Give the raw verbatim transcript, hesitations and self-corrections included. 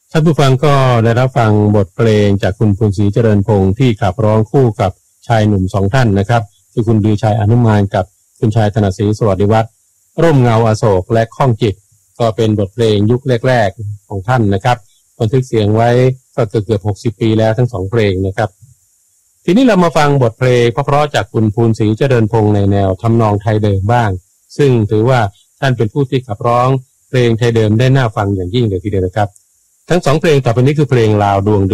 ท่านผู้ฟังก็ได้รับฟังบทเพลงจากคุณภูนศรีเจริญพงษ์ที่ขับร้องคู่กับชายหนุ่มสองท่านนะครับคือคุณดือชัยอนุมานกับคุณชายธนศรีสวัสดิวัฒน์ร่มเงาอโศกและข้องจิตก็เป็นบทเพลงยุคแรกๆของท่านนะครับบันทึกเสียงไว้ก็เกือบๆหกสิบปีแล้วทั้งสองเพลงนะครับทีนี้เรามาฟังบทเพลงเพราะๆจากคุณภูนศรีเจริญพงษ์ในแนวทำนองไทยเดิมบ้างซึ่งถือว่าท่านเป็นผู้ที่ขับร้องเพลงไทยเดิมได้น่าฟังอย่างยิ่งเลยทีเดียวนะครับทั้งสองเพลงต่อไปนี้คือเพลงลาวดวง